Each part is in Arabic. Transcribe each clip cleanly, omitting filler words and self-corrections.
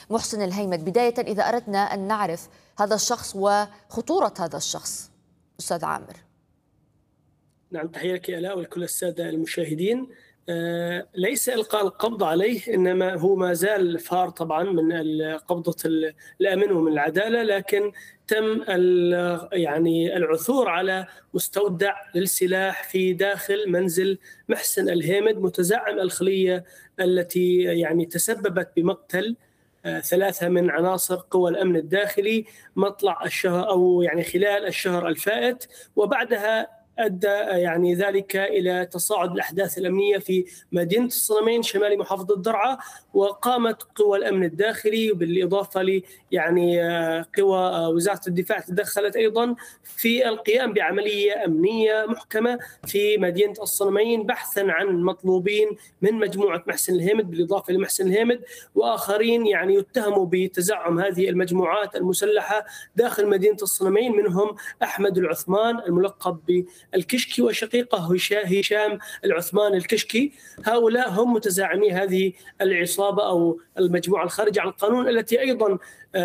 محسن الهيمد. بداية إذا أردنا أن نعرف هذا الشخص وخطورة هذا الشخص، أستاذ عامر. نعم، تحية لك آلاء ولكل السادة المشاهدين. ليس إلقاء القبض عليه، إنما هو ما زال فار طبعا من قبضة الأمن ومن العدالة، لكن تم يعني العثور على مستودع للسلاح في داخل منزل محسن الهيمد متزعم الخلية التي يعني تسببت بمقتل 3 من عناصر قوى الأمن الداخلي مطلع الشهر أو يعني خلال الشهر الفائت، وبعدها أدى يعني ذلك إلى تصاعد الأحداث الأمنية في مدينة الصنمين شمال محافظة درعا. وقامت قوى الأمن الداخلي بالإضافة ل يعني قوى وزارة الدفاع تدخلت أيضا في القيام بعملية أمنية محكمة في مدينة الصنمين بحثا عن مطلوبين من مجموعة محسن الهيمد بالإضافة لمحسن الهيمد وآخرين يعني يتهموا بتزعم هذه المجموعات المسلحة داخل مدينة الصنمين، منهم أحمد العثمان الملقب الكشكي وشقيقه هشام العثمان الكشكي. هؤلاء هم متزاعمي هذه العصابة أو المجموعة الخارجة عن القانون، التي أيضا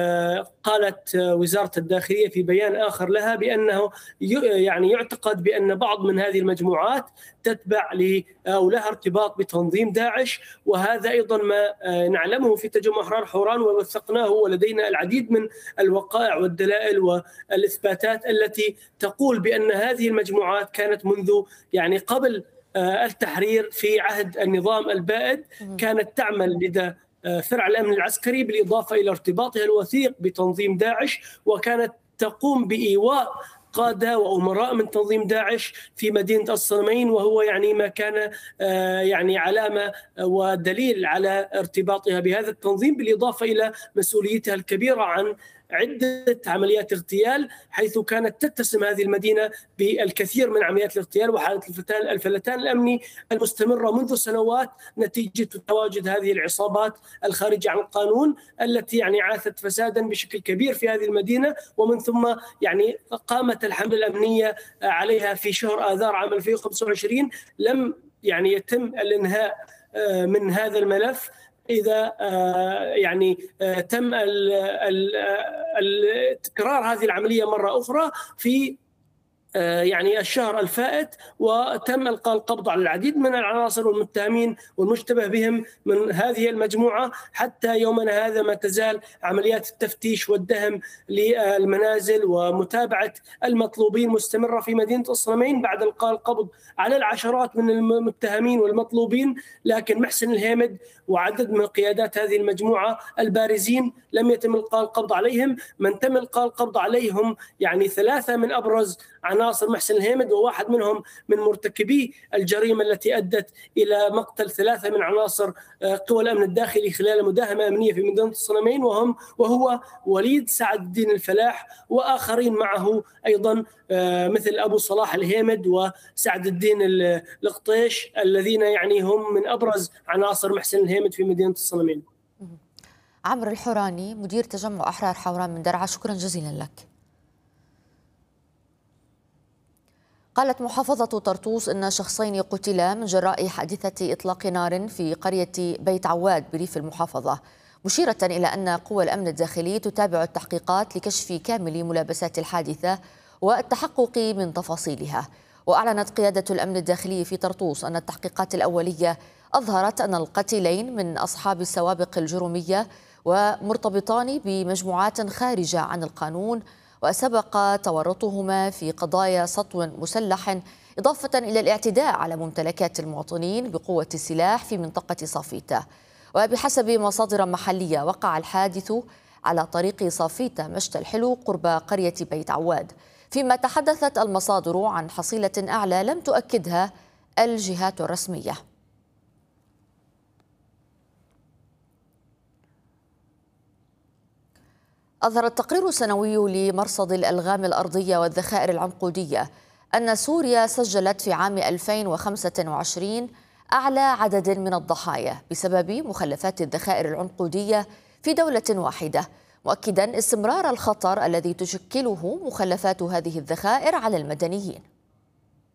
قالت وزارة الداخلية في بيان آخر لها بأنه يعني يعتقد بأن بعض من هذه المجموعات تتبع أو لها ارتباط بتنظيم داعش، وهذا أيضا ما نعلمه في تجمع أحرار حوران ووثقناه، ولدينا العديد من الوقائع والدلائل والإثباتات التي تقول بأن هذه المجموعات كانت منذ يعني قبل التحرير في عهد النظام البائد كانت تعمل لدى فرع الأمن العسكري بالإضافة إلى ارتباطها الوثيق بتنظيم داعش، وكانت تقوم بإيواء قادة وأمراء من تنظيم داعش في مدينة الصنمين، وهو يعني ما كان يعني علامة ودليل على ارتباطها بهذا التنظيم، بالإضافة إلى مسؤوليتها الكبيرة عن عدة عمليات اغتيال، حيث كانت تتسم هذه المدينة بالكثير من عمليات الاغتيال وحالة الفلتان الأمني المستمرة منذ سنوات نتيجة تواجد هذه العصابات الخارجة عن القانون التي يعني عاثت فسادا بشكل كبير في هذه المدينة. ومن ثم يعني قامت الحملة الأمنية عليها في شهر آذار عام 2025. لم يعني يتم الإنهاء من هذا الملف إذا يعني تم تكرار هذه العملية مرة أخرى في يعني الشهر الفائت، وتم إلقاء القبض على العديد من العناصر والمتهمين والمشتبه بهم من هذه المجموعة. حتى يومنا هذا ما تزال عمليات التفتيش والدهم للمنازل ومتابعة المطلوبين مستمرة في مدينة الصنمين بعد إلقاء القبض على العشرات من المتهمين والمطلوبين، لكن محسن الهيمد وعدد من قيادات هذه المجموعة البارزين لم يتم إلقاء القبض عليهم. من تم إلقاء القبض عليهم يعني 3 من أبرز عناصر محسن الهيمد، وواحد منهم من مرتكبي الجريمة التي أدت إلى مقتل 3 من عناصر قوى الأمن الداخلي خلال مداهمة أمنية في مدينة الصنمين، وهو وليد سعد الدين الفلاح، وآخرين معه أيضا مثل أبو صلاح الهيمد وسعد الدين القطيش، الذين يعني هم من أبرز عناصر محسن الهيمد في مدينة الصنمين. عمرو الحوراني، مدير تجمع أحرار حوران من درعا، شكرا جزيلا لك. قالت محافظة طرطوس إن شخصين قتلا من جراء حادثة إطلاق نار في قرية بيت عواد بريف المحافظة، مشيرة إلى أن قوى الأمن الداخلي تتابع التحقيقات لكشف كامل ملابسات الحادثة والتحقق من تفاصيلها. وأعلنت قيادة الأمن الداخلي في طرطوس أن التحقيقات الأولية أظهرت أن القتيلين من أصحاب السوابق الجرمية ومرتبطان بمجموعات خارجة عن القانون، وسبق تورطهما في قضايا سطو مسلح، إضافة إلى الاعتداء على ممتلكات المواطنين بقوة السلاح في منطقة صافيتة. وبحسب مصادر محلية وقع الحادث على طريق صافيتة مشتى الحلو قرب قرية بيت عواد، فيما تحدثت المصادر عن حصيلة أعلى لم تؤكدها الجهات الرسمية. أظهر التقرير السنوي لمرصد الألغام الأرضية والذخائر العنقودية أن سوريا سجلت في عام 2025 أعلى عدد من الضحايا بسبب مخلفات الذخائر العنقودية في دولة واحدة، مؤكدا استمرار الخطر الذي تشكله مخلفات هذه الذخائر على المدنيين.